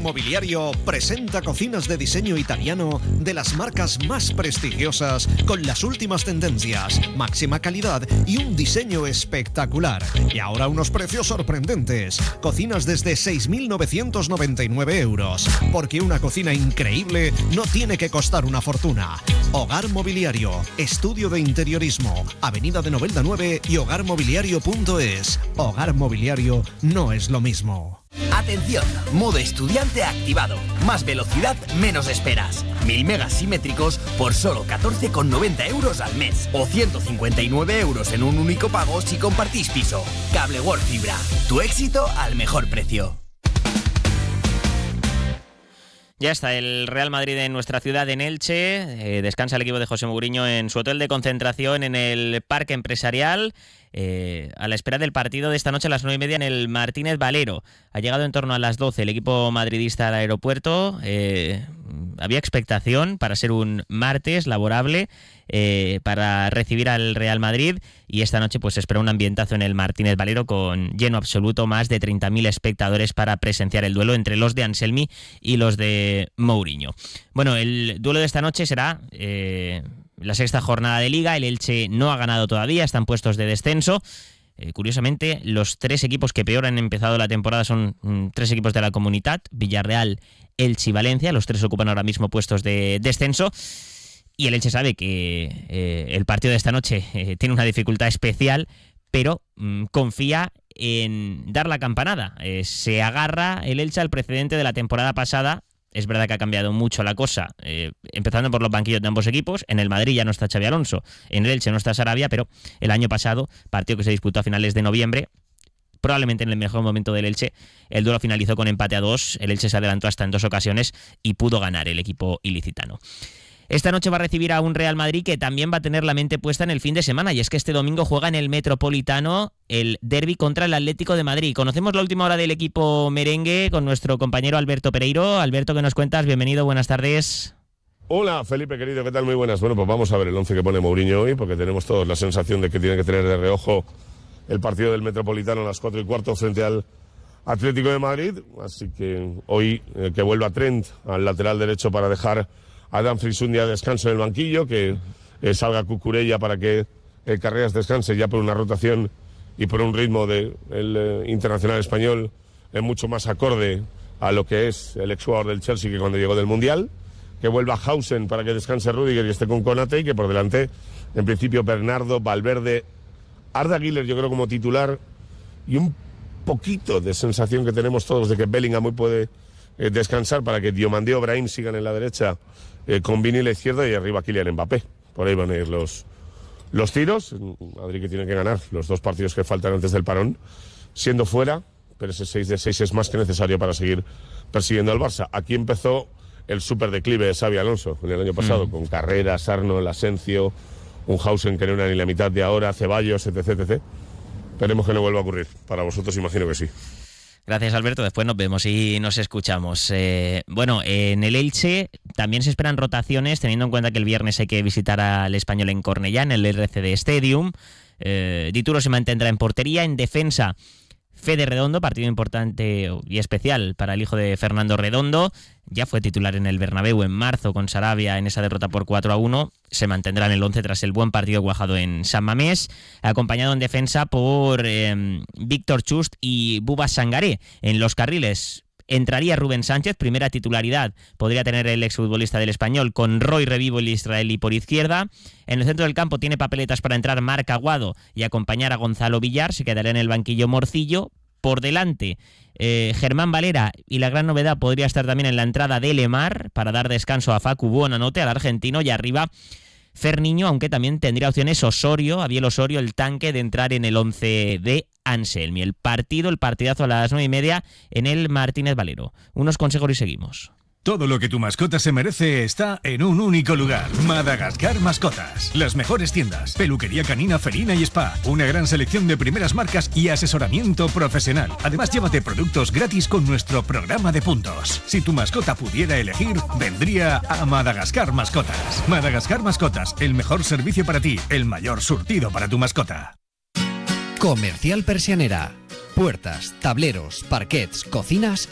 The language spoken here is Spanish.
Mobiliario presenta cocinas de diseño italiano de las marcas más prestigiosas con las últimas tendencias, máxima calidad y un diseño espectacular. Y ahora unos precios sorprendentes. Cocinas desde 6.999 euros. Porque una cocina increíble no tiene que costar una fortuna. Hogar Mobiliario, estudio de interiorismo, Avenida de Novelda 9 y hogarmobiliario.es. Hogar Mobiliario no es lo mismo. Atención, modo estudiante activado. Más velocidad, menos esperas. 1000 megas simétricos por solo 14,90 euros al mes. O 159 euros en un único pago si compartís piso. Cable World Fibra. Tu éxito al mejor precio. Ya está el Real Madrid en nuestra ciudad, en Elche. Descansa el equipo de José Mourinho en su hotel de concentración en el Parque Empresarial, a la espera del partido de esta noche a las 9:30 en el Martínez Valero. Ha llegado en torno a las 12 el equipo madridista al aeropuerto. Había expectación para ser un martes laborable, para recibir al Real Madrid, y esta noche pues se espera un ambientazo en el Martínez Valero con lleno absoluto, más de 30.000 espectadores para presenciar el duelo entre los de Anselmi y los de Mourinho. Bueno, el duelo de esta noche será la sexta jornada de Liga. El Elche no ha ganado todavía, están puestos de descenso. Curiosamente, los tres equipos que peor han empezado la temporada son tres equipos de la Comunitat: Villarreal, Elche y Valencia. Los tres ocupan ahora mismo puestos de descenso. Y el Elche sabe que el partido de esta noche tiene una dificultad especial, pero confía en dar la campanada. Se agarra el Elche al precedente de la temporada pasada. Es verdad que ha cambiado mucho la cosa, empezando por los banquillos de ambos equipos. En el Madrid ya no está Xabi Alonso, en el Elche no está Sarabia, pero el año pasado, partido que se disputó a finales de noviembre, probablemente en el mejor momento del Elche, el duelo finalizó con empate a 2. El Elche se adelantó hasta en 2 ocasiones y pudo ganar el equipo ilicitano. Esta noche va a recibir a un Real Madrid que también va a tener la mente puesta en el fin de semana, y es que este domingo juega en el Metropolitano el derbi contra el Atlético de Madrid. Conocemos la última hora del equipo merengue con nuestro compañero Alberto Pereiro. Alberto, ¿qué nos cuentas? Bienvenido, buenas tardes. Hola, Felipe, querido, ¿qué tal? Muy buenas. Bueno, pues vamos a ver el 11 que pone Mourinho hoy, porque tenemos todos la sensación de que tiene que tener de reojo el partido del Metropolitano a las 4:15 frente al Atlético de Madrid. Así que hoy que vuelva Trent al lateral derecho para dejar a Dumfries un día de descanso en el banquillo, que salga Cucurella para que Carreras descanse ya por una rotación y por un ritmo del internacional español mucho más acorde a lo que es el exjugador del Chelsea que cuando llegó del Mundial, que vuelva Hausen para que descanse Rüdiger y esté con Konate, y que por delante, en principio, Bernardo, Valverde, Arda Güler yo creo como titular, y un poquito de sensación que tenemos todos de que Bellingham hoy puede descansar para que Diomandé o Brahim sigan en la derecha, con Vini a la izquierda y arriba Kylian Mbappé. Por ahí van a ir los tiros. Madrid que tiene que ganar los 2 partidos que faltan antes del parón, siendo fuera, pero ese 6-6 es más que necesario para seguir persiguiendo al Barça. Aquí empezó el súper declive de Xabi Alonso en el año pasado, con Carreras, Arnold, Asensio, un Hausen que no era ni la mitad de ahora, Ceballos, etc. Esperemos que no vuelva a ocurrir. Para vosotros imagino que sí. Gracias, Alberto. Después nos vemos y nos escuchamos. Bueno, en el Elche también se esperan rotaciones, teniendo en cuenta que el viernes hay que visitar al Español en Cornellá, en el RCD Stadium. Dituro se mantendrá en portería. En defensa, Fede Redondo, partido importante y especial para el hijo de Fernando Redondo. Ya fue titular en el Bernabéu en marzo con Sarabia en esa derrota por 4-1. Se mantendrá en el 11 tras el buen partido cuajado en San Mamés, acompañado en defensa por Víctor Chust y Buba Sangaré. En los carriles entraría Rubén Sánchez, primera titularidad podría tener el exfutbolista del Español, con Roy Revivo y el israelí por izquierda. En el centro del campo tiene papeletas para entrar Marc Aguado y acompañar a Gonzalo Villar. Se quedará en el banquillo Morcillo. Por delante, Germán Valera, y la gran novedad podría estar también en la entrada de Lemar para dar descanso a Facu Buonanotte, al argentino, y arriba Ferniño, aunque también tendría opciones Abiel Osorio, el tanque, de entrar en el 11 de Anselmi. El partidazo a las 9:30 en el Martínez Valero. Unos consejos y seguimos. Todo lo que tu mascota se merece está en un único lugar. Madagascar Mascotas. Las mejores tiendas, peluquería canina, felina y spa. Una gran selección de primeras marcas y asesoramiento profesional. Además, llévate productos gratis con nuestro programa de puntos. Si tu mascota pudiera elegir, vendría a Madagascar Mascotas. Madagascar Mascotas, el mejor servicio para ti, el mayor surtido para tu mascota. Comercial Persianera. Puertas, tableros, parquets, cocinas